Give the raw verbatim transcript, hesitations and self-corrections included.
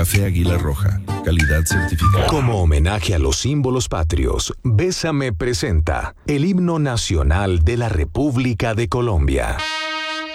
Café Águila Roja, calidad certificada. Como homenaje a los símbolos patrios, Bésame presenta el himno nacional de la República de Colombia.